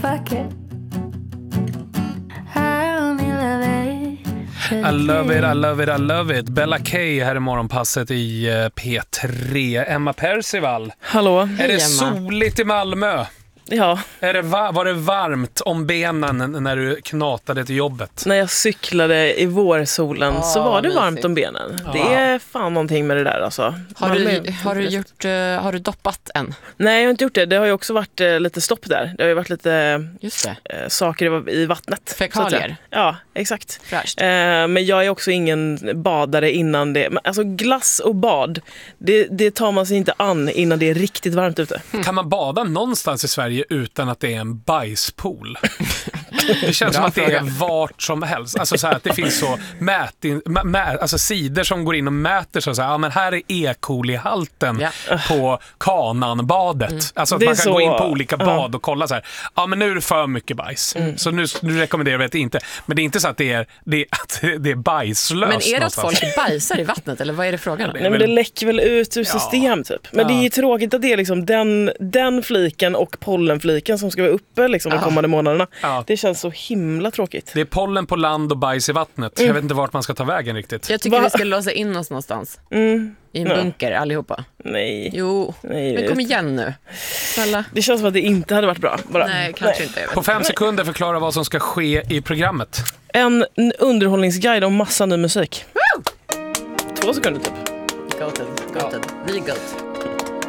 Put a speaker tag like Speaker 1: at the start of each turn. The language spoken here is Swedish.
Speaker 1: fuck it. I only love it.
Speaker 2: I love it, I love it, I love it. Bella K här i morgonpasset i P3. Emma Percival.
Speaker 3: Hallå.
Speaker 2: Är det soligt i Malmö?
Speaker 3: Ja.
Speaker 2: Var det varmt om benen när du knatade till jobbet?
Speaker 3: När jag cyklade i vårsolen så var det varmt om benen. Det är fan någonting med det där alltså.
Speaker 4: Har du doppat än?
Speaker 3: Nej, jag har inte gjort det. Det har ju också varit lite stopp där. Det har ju varit lite saker i vattnet.
Speaker 4: Fekalier?
Speaker 3: Ja, exakt.
Speaker 4: Fräscht.
Speaker 3: Men jag är också ingen badare innan det. Alltså glass och bad, det tar man sig inte an innan det är riktigt varmt ute.
Speaker 2: Kan man bada någonstans i Sverige utan att det är en bajspool? Det känns som att det är vart som helst. Alltså så här, att det finns så alltså sidor som går in och mäter så här, ja men här är E. coli-halten på Kananbadet. Alltså att man kan gå in på olika bad och kolla så här, ja men nu är det för mycket bajs. Så nu rekommenderar vi det inte. Men det är inte så att det är bajslöst.
Speaker 4: Men är det att
Speaker 2: någonstans.
Speaker 4: folk bajsar i vattnet eller vad är det frågan om?
Speaker 3: Nej, men det läcker väl ut ur system typ. Men det är ju tråkigt att det är liksom den fliken och pollenfliken som ska vara uppe liksom de kommande månaderna. Det känns så himla tråkigt.
Speaker 2: Det är pollen på land och bajs i vattnet. Jag vet inte vart man ska ta vägen riktigt.
Speaker 4: Jag tycker vi ska låsa in oss någonstans. I en bunker allihopa.
Speaker 3: Nej.
Speaker 4: Jo, men kom igen nu. Snälla.
Speaker 3: Det känns som att det inte hade varit bra.
Speaker 4: Nej, kanske inte.
Speaker 2: På 5 sekunder förklara vad som ska ske i programmet.
Speaker 3: En underhållningsguide om massa ny musik. 2 sekunder typ.
Speaker 4: Goated. The goat.